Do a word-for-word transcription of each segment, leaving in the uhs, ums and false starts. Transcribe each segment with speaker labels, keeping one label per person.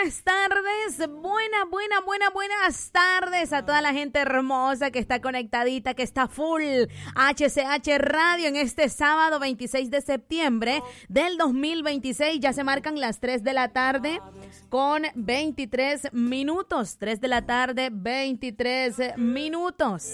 Speaker 1: buenas tardes, buena, buena, buena, buenas tardes a toda la gente hermosa que está conectadita, que está full H C H Radio en este sábado veintiséis de septiembre del dos mil veintiséis. Ya se marcan las tres de la tarde con veintitrés minutos, tres de la tarde, veintitrés minutos.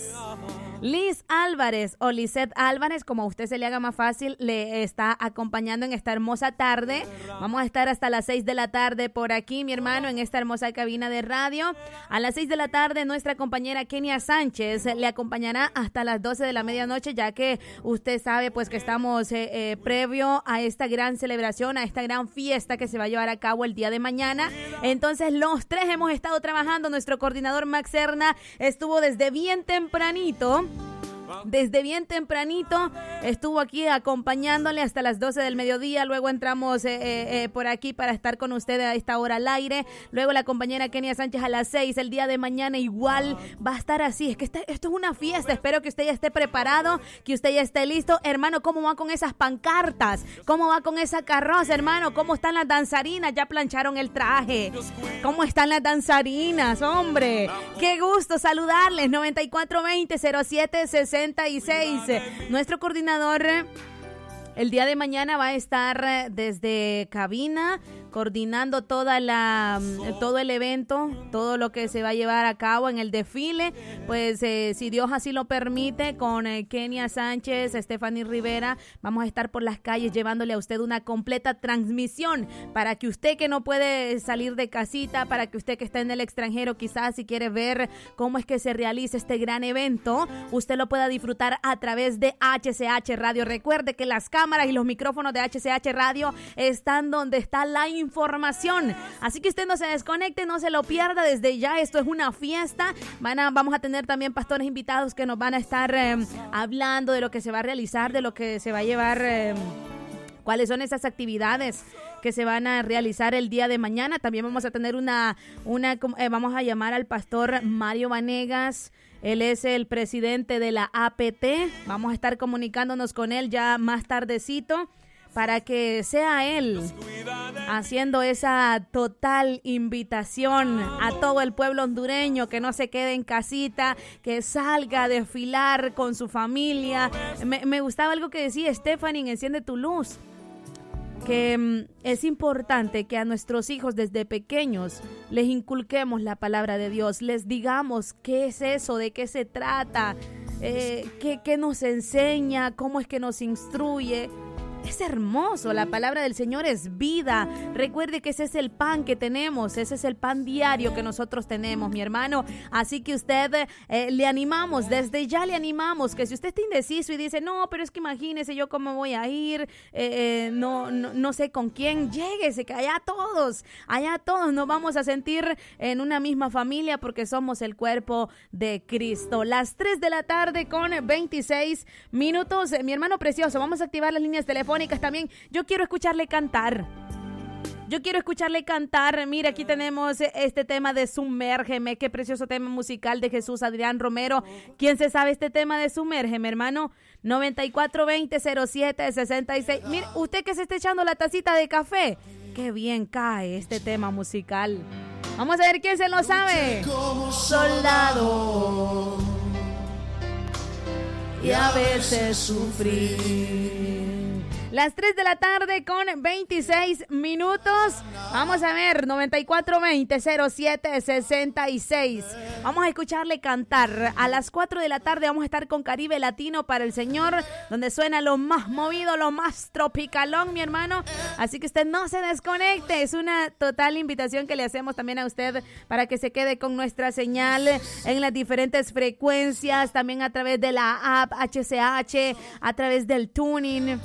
Speaker 1: Liz Álvarez o Lizeth Álvarez, como a usted se le haga más fácil, le está acompañando en esta hermosa tarde. Vamos a estar hasta las seis de la tarde por aquí, mi hermano, en esta hermosa cabina de radio. A las seis de la tarde, nuestra compañera Kenia Sánchez le acompañará hasta las doce de la medianoche, ya que usted sabe pues que estamos eh, eh, previo a esta gran celebración, a esta gran fiesta que se va a llevar a cabo el día de mañana. Entonces, los tres hemos estado trabajando. Nuestro coordinador Max Serna estuvo desde bien tempranito. Desde bien tempranito estuvo aquí acompañándole hasta las doce del mediodía. Luego entramos eh, eh, eh, por aquí para estar con ustedes a esta hora al aire. Luego la compañera Kenia Sánchez a las seis. El día de mañana igual va a estar así. Es que este, esto es una fiesta. Espero que usted ya esté preparado, que usted ya esté listo. Hermano, ¿cómo va con esas pancartas? ¿Cómo va con esa carroza, hermano? ¿Cómo están las danzarinas? ¿Ya plancharon el traje? ¿Cómo están las danzarinas, hombre? Qué gusto saludarles. noventa y cuatro veinte cero siete sesenta y seis. Nuestro coordinador el día de mañana va a estar desde cabina coordinando toda la todo el evento, todo lo que se va a llevar a cabo en el desfile. Pues eh, si Dios así lo permite, con eh, Kenia Sánchez, Stephanie Rivera, vamos a estar por las calles llevándole a usted una completa transmisión para que usted que no puede salir de casita, para que usted que está en el extranjero, quizás si quiere ver cómo es que se realiza este gran evento, usted lo pueda disfrutar a través de H C H Radio. Recuerde que las cámaras y los micrófonos de H C H Radio están donde está la información, así que usted no se desconecte, no se lo pierda desde ya. Esto es una fiesta. Van a, vamos a tener también pastores invitados que nos van a estar eh, hablando de lo que se va a realizar, de lo que se va a llevar, eh, cuáles son esas actividades que se van a realizar el día de mañana. También vamos a tener una, una eh, vamos a llamar al pastor Mario Vanegas. Él es el presidente de la A P T. Vamos a estar comunicándonos con él ya más tardecito para que sea él haciendo esa total invitación a todo el pueblo hondureño, que no se quede en casita, que salga a desfilar con su familia. Me, me gustaba algo que decía Stephanie en Enciende tu Luz, que um, es importante que a nuestros hijos desde pequeños les inculquemos la palabra de Dios, les digamos qué es eso, de qué se trata, eh, qué, qué nos enseña, cómo es que nos instruye. Es hermoso, la palabra del Señor es vida. Recuerde que ese es el pan que tenemos, ese es el pan diario que nosotros tenemos, mi hermano. Así que usted eh, le animamos, desde ya le animamos, que si usted está indeciso y dice, no, pero es que imagínese yo cómo voy a ir, eh, eh, no, no, no sé con quién, lléguese, que allá todos, allá todos nos vamos a sentir en una misma familia porque somos el cuerpo de Cristo. Las tres de la tarde con veintiséis minutos. Mi hermano precioso, vamos a activar las líneas telefónicas también. Yo quiero escucharle cantar. Yo quiero escucharle cantar. Mira, aquí tenemos este tema de Sumérgeme. Qué precioso tema musical de Jesús Adrián Romero. ¿Quién se sabe este tema de Sumérgeme, hermano? noventa y cuatro veinte cero siete sesenta y seis. Mire, usted que se está echando la tacita de café. Qué bien cae este tema musical. Vamos a ver quién se lo sabe.
Speaker 2: Como soldado y a veces sufrir.
Speaker 1: Las tres de la tarde con veintiséis minutos. Vamos a ver, noventa y cuatro veinte cero siete sesenta y seis. Vamos a escucharle cantar. A las cuatro de la tarde vamos a estar con Caribe Latino para el Señor, donde suena lo más movido, lo más tropicalón, mi hermano. Así que usted no se desconecte. Es una total invitación que le hacemos también a usted para que se quede con nuestra señal en las diferentes frecuencias, también a través de la app H C H, a través del tuning.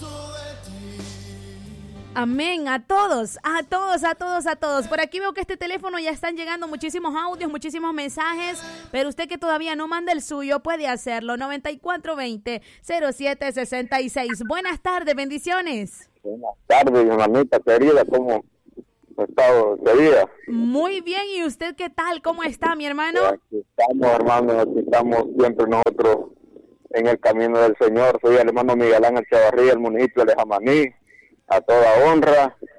Speaker 1: Amén, a todos, a todos, a todos, a todos. Por aquí veo que este teléfono ya están llegando muchísimos audios, muchísimos mensajes, pero usted que todavía no manda el suyo puede hacerlo. noventa y cuatro veinte cero siete sesenta y seis. Buenas tardes, bendiciones.
Speaker 3: Buenas tardes, mamita querida, ¿cómo ha estado de vida?
Speaker 1: Muy bien, ¿y usted qué tal? ¿Cómo está, mi hermano?
Speaker 3: Aquí estamos, hermano, aquí estamos siempre nosotros en el camino del Señor. Soy el hermano Miguel Ángel Chavarría, el municipio de Jamaní. A toda honra,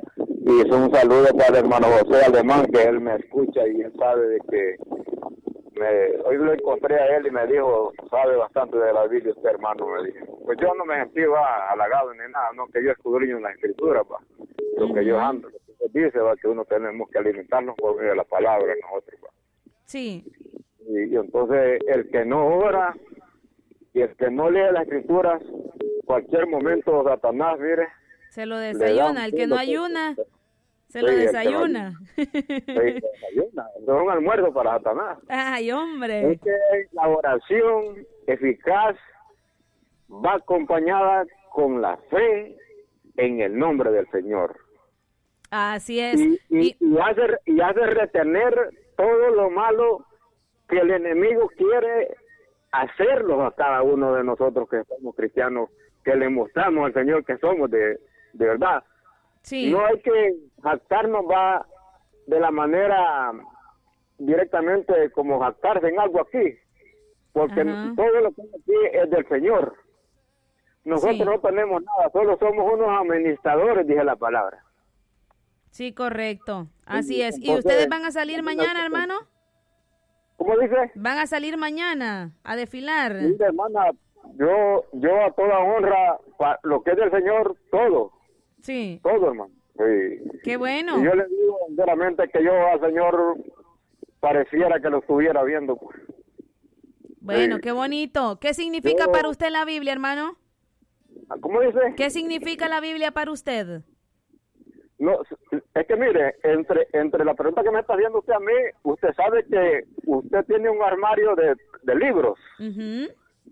Speaker 3: Y es un saludo para el hermano José Alemán, que él me escucha y él sabe de que me, hoy lo encontré a él y me dijo, sabe bastante de la Biblia usted, hermano, me dijo. Pues yo no me sentí va, halagado ni nada, no, que yo escudriño en la escritura, va. Lo que yo ando, lo que dice, va, que uno tenemos que alimentarnos por medio de la palabra nosotros, va.
Speaker 1: Sí.
Speaker 3: Y, y entonces el que no ora y el que no lee las escrituras, cualquier momento Satanás, mire,
Speaker 1: se lo desayuna, el que no ayuna, se lo desayuna.
Speaker 3: Sí, desayuna, es un almuerzo para Satanás.
Speaker 1: Ay, hombre.
Speaker 3: Es que la oración eficaz va acompañada con la fe en el nombre del Señor.
Speaker 1: Así es.
Speaker 3: Y, y,
Speaker 1: y...
Speaker 3: y, hace, y hace retener todo lo malo que el enemigo quiere hacerlo a cada uno de nosotros que somos cristianos, que le mostramos al Señor que somos de, de verdad.
Speaker 1: Sí.
Speaker 3: No hay que jactarnos va de la manera directamente como jactarse en algo aquí, porque Ajá. todo lo que hay aquí es del Señor. Nosotros sí. no tenemos nada, solo somos unos administradores, dije la palabra.
Speaker 1: Sí, correcto. Así es. ¿Y ustedes van a salir mañana, hermano?
Speaker 3: ¿Cómo dice?
Speaker 1: ¿Van a salir mañana a desfilar?
Speaker 3: Sí, hermana, yo, yo a toda honra, lo que es del Señor, todo.
Speaker 1: Sí.
Speaker 3: Todo, hermano. Sí.
Speaker 1: Qué bueno.
Speaker 3: Y yo le digo sinceramente que yo al Señor pareciera que lo estuviera viendo. Pues.
Speaker 1: Bueno,
Speaker 3: sí.
Speaker 1: Qué bonito. ¿Qué significa
Speaker 3: yo...
Speaker 1: para usted la Biblia, hermano?
Speaker 3: ¿Cómo dice?
Speaker 1: ¿Qué significa la Biblia para usted?
Speaker 3: No, es que mire, entre entre la pregunta que me está haciendo usted a mí, usted sabe que usted tiene un armario de, de libros,
Speaker 1: uh-huh.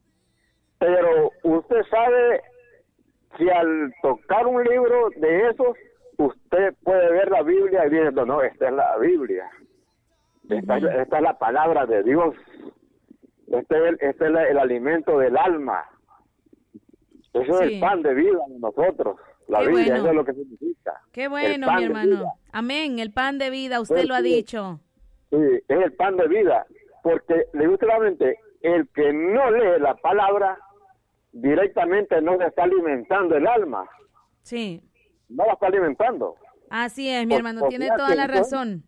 Speaker 3: pero usted sabe si al tocar un libro de esos, usted puede ver la Biblia y dice, no, no, esta es la Biblia, uh-huh. esta, esta es la palabra de Dios, este es el, este es el, el alimento del alma, eso sí. es el pan de vida de nosotros. La
Speaker 1: Qué
Speaker 3: Biblia,
Speaker 1: bueno.
Speaker 3: eso es lo que significa.
Speaker 1: Qué bueno, mi hermano. Amén, el pan de vida, usted sí, lo ha dicho.
Speaker 3: Sí, es el pan de vida, porque le digo claramente, el que no lee la palabra, directamente no se está alimentando el alma.
Speaker 1: Sí.
Speaker 3: No la está alimentando.
Speaker 1: Así es, mi por, hermano, por tiene toda la razón.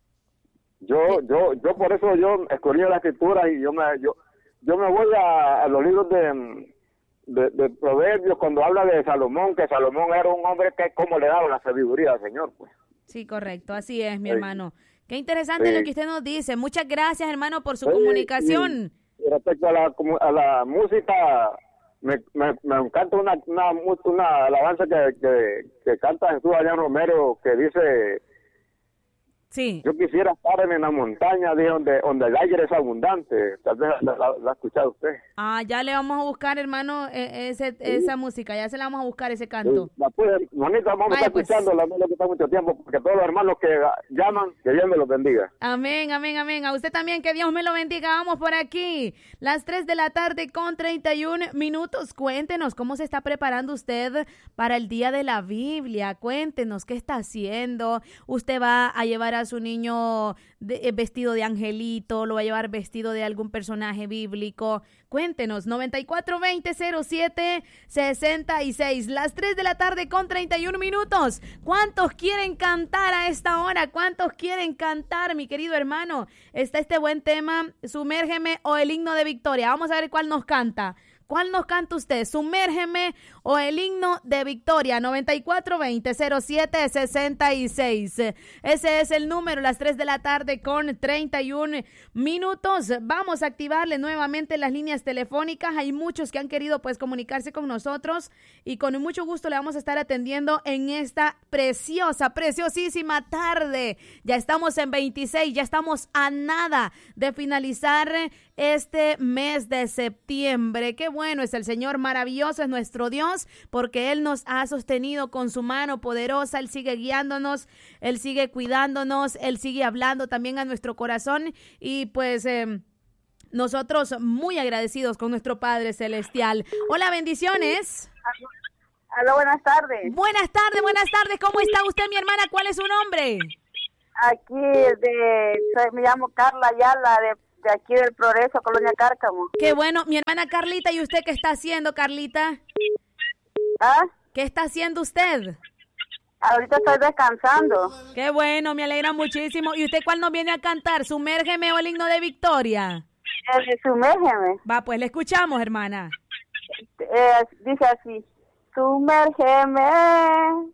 Speaker 3: Yo, yo, yo por eso yo escogí la escritura y yo me, yo, yo me voy a, a los libros de... De, de Proverbios, cuando habla de Salomón, que Salomón era un hombre que como le daba la sabiduría al Señor, pues.
Speaker 1: Sí, correcto, así es, mi sí. hermano. Qué interesante
Speaker 3: sí.
Speaker 1: lo que usted nos dice. Muchas gracias, hermano, por su sí, comunicación.
Speaker 3: Y, y respecto a la, a la música, me, me, me encanta una, una, una alabanza que, que, que canta Jesús Adrián Romero, que dice...
Speaker 1: Sí.
Speaker 3: Yo quisiera estar en la montaña de donde, donde el aire es abundante. Tal vez la, la, la ha escuchado usted.
Speaker 1: Ah, ya le vamos a buscar, hermano, ese, sí. esa música. Ya se la vamos a buscar, ese canto.
Speaker 3: Sí. La puede, bonita, vamos Vaya, a estar pues. escuchándola, no le quita mucho tiempo, porque todos los hermanos que llaman, que Dios me los bendiga.
Speaker 1: Amén, amén, amén. A usted también, que Dios me lo bendiga. Vamos por aquí. Las tres de la tarde con treinta y un minutos. Cuéntenos cómo se está preparando usted para el Día de la Biblia. Cuéntenos qué está haciendo. Usted va a llevar a su niño de, vestido de angelito, lo va a llevar vestido de algún personaje bíblico. Cuéntenos, noventa y cuatro veinte cero siete sesenta y seis, las tres de la tarde con treinta y un minutos. ¿Cuántos quieren cantar a esta hora? ¿Cuántos quieren cantar, mi querido hermano? Está este buen tema, Sumérgeme o el himno de victoria. Vamos a ver cuál nos canta. ¿Cuál nos canta usted? ¿Sumérgeme o el himno de victoria? noventa y cuatro veinte cero siete sesenta y seis. Ese es el número, las tres de la tarde con treinta y un minutos. Vamos a activarle nuevamente las líneas telefónicas. Hay muchos que han querido pues comunicarse con nosotros y con mucho gusto le vamos a estar atendiendo en esta preciosa, preciosísima tarde. Ya estamos en veintiséis, ya estamos a nada de finalizar este mes de septiembre. Qué bueno es el Señor, maravilloso es nuestro Dios, porque Él nos ha sostenido con su mano poderosa. Él sigue guiándonos, Él sigue cuidándonos, Él sigue hablando también a nuestro corazón y pues eh, nosotros muy agradecidos con nuestro Padre Celestial. Hola, bendiciones.
Speaker 4: Hola, buenas tardes.
Speaker 1: Buenas tardes, buenas tardes. ¿Cómo está usted, mi hermana? ¿Cuál es su nombre?
Speaker 4: Aquí de, soy, me llamo Carla Ayala, de, de aquí del Progreso, Colonia Cárcamo.
Speaker 1: Qué bueno, mi hermana Carlita. ¿Y usted qué está haciendo, Carlita?
Speaker 4: ¿Ah?
Speaker 1: ¿Qué está haciendo usted?
Speaker 4: Ahorita estoy descansando.
Speaker 1: Qué bueno, me alegra muchísimo. ¿Y usted cuál nos viene a cantar? ¿Sumérgeme o el himno de Victoria?
Speaker 4: El de Sumérgeme.
Speaker 1: Va, pues le escuchamos, hermana.
Speaker 4: Eh, dice así. Sumérgeme